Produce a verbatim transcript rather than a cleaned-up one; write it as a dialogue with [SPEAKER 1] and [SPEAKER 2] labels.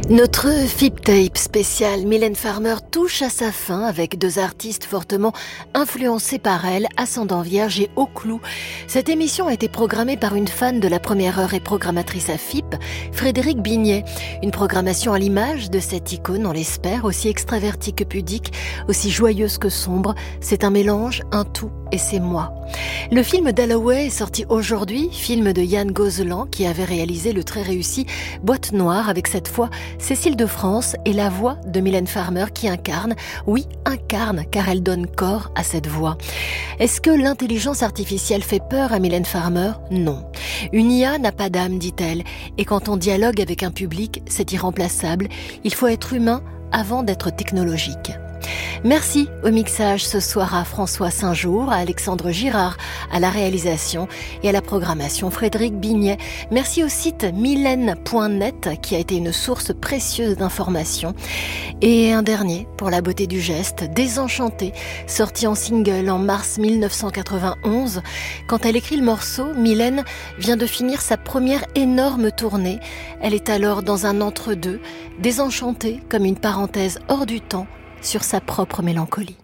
[SPEAKER 1] Notre Fip Tape spécial Mylène Farmer touche à sa fin avec deux artistes fortement influencés par elle, Ascendant Vierge et Au Clou. Cette émission a été programmée par une fan de la première heure et programmatrice à Fip, Frédéric Bignet. Une programmation à l'image de cette icône, on l'espère, aussi extravertie que pudique, aussi joyeuse que sombre. C'est un mélange, un tout, et c'est moi. Le film d'Holloway est sorti aujourd'hui, film de Yann Gozlan qui avait réalisé le très réussi Boîte Noire avec cette fois Cécile de France et la voix de Mylène Farmer qui incarne, oui, incarne, car elle donne corps à cette voix. Est-ce que l'intelligence artificielle fait peur à Mylène Farmer ? Non. Une I A n'a pas d'âme, dit-elle, et quand on dialogue avec un public, c'est irremplaçable. Il faut être humain avant d'être technologique. Merci au mixage ce soir à François Saint-Jour, à Alexandre Girard, à la réalisation et à la programmation Frédéric Bignet. Merci au site mylène point net qui a été une source précieuse d'informations. Et un dernier pour la beauté du geste, Désenchantée, sorti en single en mars mille neuf cent quatre-vingt-onze. Quand elle écrit le morceau, Mylène vient de finir sa première énorme tournée. Elle est alors dans un entre-deux, désenchantée comme une parenthèse hors du temps, sur sa propre mélancolie.